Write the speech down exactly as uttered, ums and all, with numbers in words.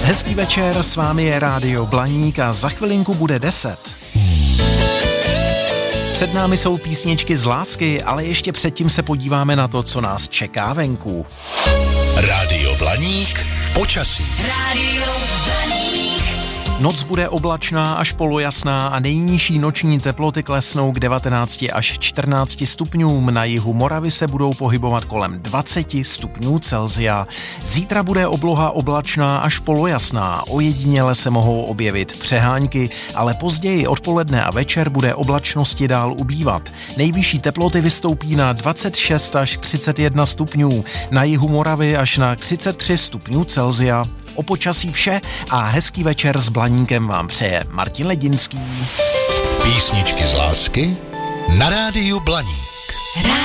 Hezký večer, s vámi je Rádio Blaník a za chvilinku bude deset. Před námi jsou písničky z lásky, ale ještě předtím se podíváme na to, co nás čeká venku. Rádio Blaník, počasí. Rádio Blaník. Noc bude oblačná až polojasná a nejnižší noční teploty klesnou k devatenácti až čtrnácti stupňům. Na jihu Moravy se budou pohybovat kolem dvaceti stupňů Celsia. Zítra bude obloha oblačná až polojasná. Ojediněle se mohou objevit přehánky, ale později odpoledne a večer bude oblačnosti dál ubývat. Nejvyšší teploty vystoupí na dvacet šest až třicet jedna stupňů. Na jihu Moravy až na třicet tři stupňů Celsia. O počasí vše a hezký večer s Blaníkem vám přeje Martin Ledinský. Písničky z lásky na Rádiu Blaník.